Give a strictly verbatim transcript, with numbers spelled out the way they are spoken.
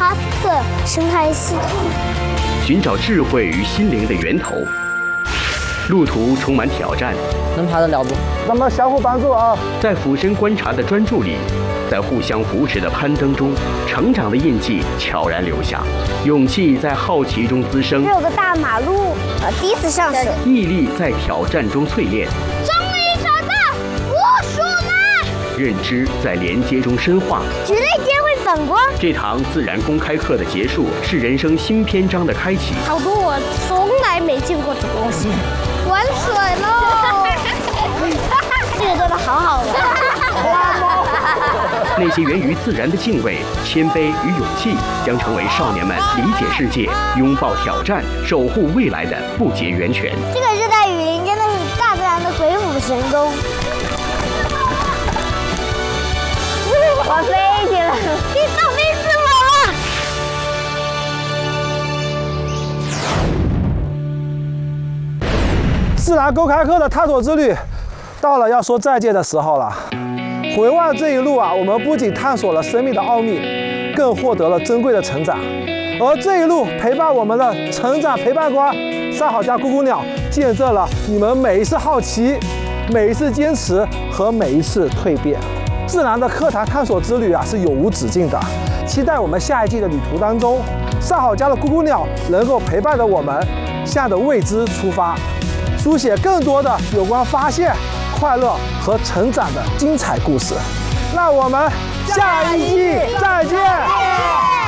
哈斯特生态系统， 寻找智慧与心灵的源头。路途充满挑战， 能爬得了不？ 咱们相互帮助啊！ 在俯身观察的专注里，在互相扶持的攀登中，成长的印记悄然留下。勇气在好奇中滋生， 有个大马路，呃，第一次上手。 毅力在挑战中淬炼， 终于找到我属呢。 认知在连接中深化， 菊类间会反光。 这堂自然公开课的结束，是人生新篇章的开启。 好多我从来没见过的东西，玩水喽！这个真的好好玩。 那些源于自然的敬畏、谦卑与勇气，将成为少年们理解世界、拥抱挑战、守护未来的不竭源泉。 这个热带雨林真的是大自然的鬼斧神工。我飞起来了，你上飞死我了！ 自然公开课的探索之旅，到了要说再见的时候了。回望这一路啊，我们不仅探索了生命的奥秘，更获得了珍贵的成长。而这一路陪伴我们的成长陪伴官上好家咕咕鸟，见证了你们每一次好奇、每一次坚持和每一次蜕变。自然的课堂探索之旅啊，是永无止境的。期待我们下一季的旅途当中，上好家的咕咕鸟能够陪伴着我们，向着未知出发，书写更多的有关发现、快乐和成长的精彩故事。让我们下一季再见。